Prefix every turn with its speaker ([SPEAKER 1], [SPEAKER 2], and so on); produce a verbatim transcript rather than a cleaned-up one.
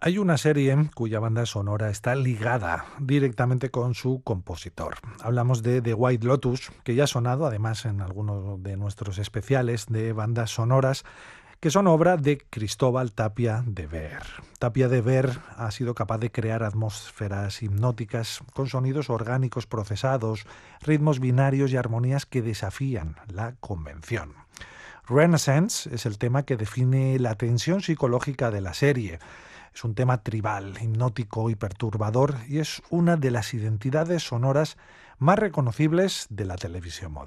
[SPEAKER 1] Hay una serie cuya banda sonora está ligada directamente con su compositor. Hablamos de The White Lotus, que ya ha sonado además en algunos de nuestros especiales de bandas sonoras, que son obra de Cristóbal Tapia de Ver. Tapia de Ver ha sido capaz de crear atmósferas hipnóticas con sonidos orgánicos procesados, ritmos binarios y armonías que desafían la convención. Renaissance es el tema que define la tensión psicológica de la serie. Es un tema tribal, hipnótico y perturbador y es una de las identidades sonoras más reconocibles de la televisión moderna.